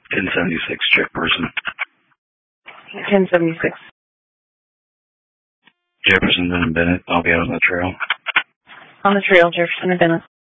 1076, check person. 1076. Jefferson and Bennett, I'll be out on the trail. On the trail, Jefferson and Bennett.